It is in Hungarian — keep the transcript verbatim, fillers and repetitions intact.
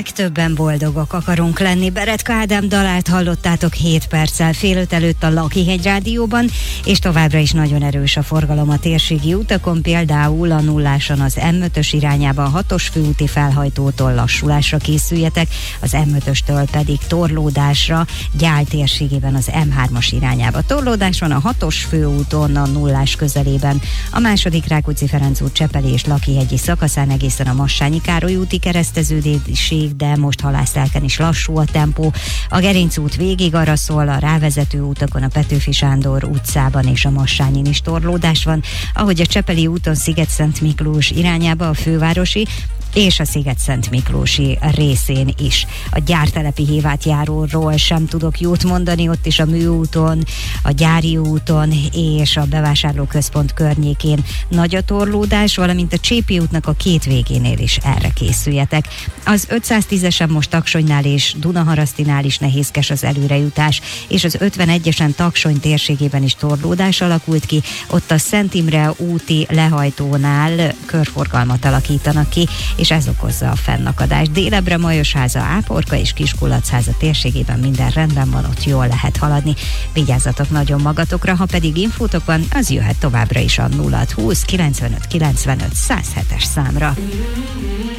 legtöbben boldogok akarunk lenni. Beretka Ádám dalát hallottátok hét perccel fél öt előtt a Lakihegy rádióban, és továbbra is nagyon erős a forgalom a térségi utakon, például a nulláson az em ötös irányába a hatos főúti felhajtótól lassulásra készüljetek, az em ötöstől pedig torlódásra, Gyál térségében az em hármas irányába. Torlódás van a hatos főúton a nullás közelében, a második Rákóczi-Ferenc út Csepeli és Lakihegyi szakaszán egészen a Massányi Károly úti kereszteződésig, de most Halászlelken is lassú a tempó. A Gerinc út végig arra szól, a rávezető utakon a Petőfi Sándor utcában és a Massányin is torlódás van, ahogy a Csepeli úton Sziget-Szent Miklós irányába a fővárosi és a Sziget-Szent Miklósi részén is. A Gyártelepi Hévátjáróról sem tudok jót mondani, ott is a Műúton, a Gyári úton és a bevásárlóközpont környékén nagy a torlódás, valamint a Csépi útnak a két végénél is erre készüljetek. Az ötszáztízesen most Taksonynál és Dunaharasztinál is nehézkes az előrejutás, és az ötvenegyesen Taksony térségében is torlódás alakult ki, ott a Szent Imre úti lehajtónál körforgalmat alakítanak ki, és ez okozza a fennakadást. Délebbre Majosháza, Áporka és Kiskulachháza térségében minden rendben van, ott jól lehet haladni. Vigyázzatok nagyon magatokra, ha pedig infótok van, az jöhet továbbra is a nulla húsz kilencvenöt kilencvenöt száz hetes számra.